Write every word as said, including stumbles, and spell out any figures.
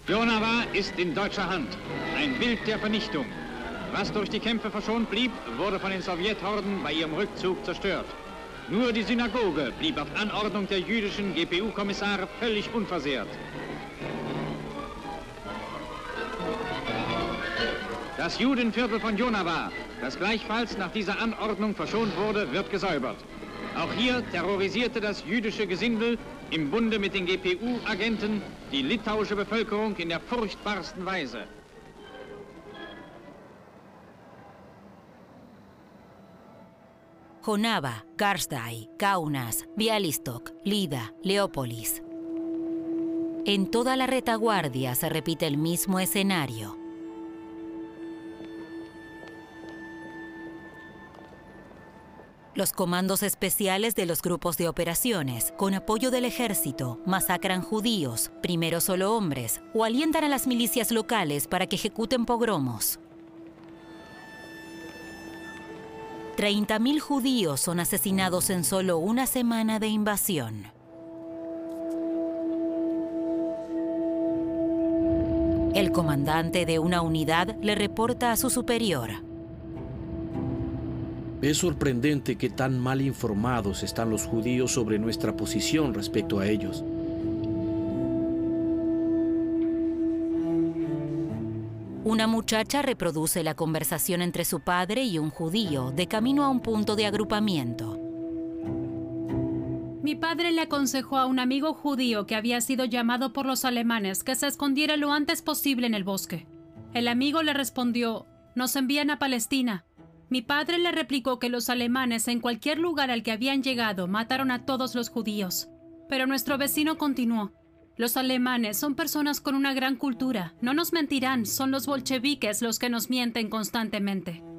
Jonava ist in deutscher Hand, ein Bild der Vernichtung. Was durch die Kämpfe verschont blieb, wurde von den Sowjethorden bei ihrem Rückzug zerstört. Nur die Synagoge blieb auf Anordnung der jüdischen G P U-Kommissare völlig unversehrt. Das Judenviertel von Jonava, das gleichfalls nach dieser Anordnung verschont wurde, wird gesäubert. Auch hier terrorisierte das jüdische Gesindel im Bunde mit den G P U-Agenten die litauische Bevölkerung in der furchtbarsten Weise. Jonava, Garsdai, Kaunas, Bialystok, Lida, Leópolis. En toda la retaguardia se repite el mismo escenario. Los comandos especiales de los grupos de operaciones, con apoyo del ejército, masacran judíos, primero solo hombres, o alientan a las milicias locales para que ejecuten pogromos. treinta mil judíos son asesinados en solo una semana de invasión. El comandante de una unidad le reporta a su superior. Es sorprendente que tan mal informados están los judíos sobre nuestra posición respecto a ellos. Una muchacha reproduce la conversación entre su padre y un judío de camino a un punto de agrupamiento. Mi padre le aconsejó a un amigo judío que había sido llamado por los alemanes que se escondiera lo antes posible en el bosque. El amigo le respondió, «Nos envían a Palestina». Mi padre le replicó que los alemanes en cualquier lugar al que habían llegado mataron a todos los judíos. Pero nuestro vecino continuó, «Los alemanes son personas con una gran cultura. No nos mentirán, son los bolcheviques los que nos mienten constantemente».